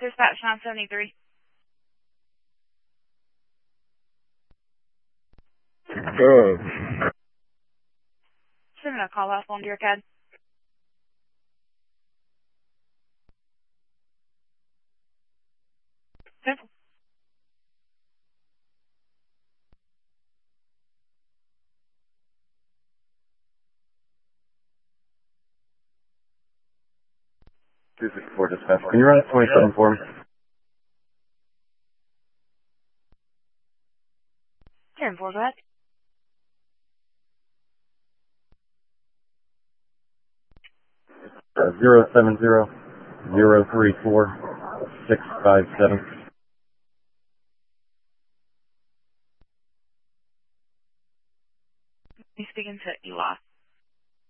Dispatch 973. Sending a call off on your CAD. Simple. Two six four dispatch. Can you run it 27 for me? 10-4, go ahead. Uh, 070-034-657. You speaking to Eli.